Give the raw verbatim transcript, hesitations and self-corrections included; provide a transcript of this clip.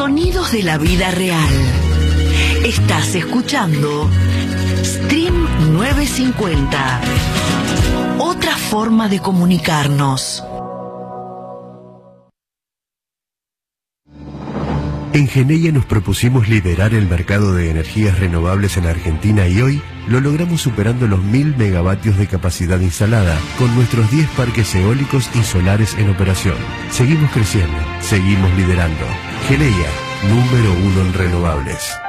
Sonidos de la vida real. Estás escuchando Stream novecientos cincuenta. Otra forma de comunicarnos. En Geneia nos propusimos liderar el mercado de energías renovables en Argentina y hoy lo logramos superando los mil megavatios de capacidad instalada con nuestros diez parques eólicos y solares en operación. Seguimos creciendo, seguimos liderando. Geneia, número uno en renovables.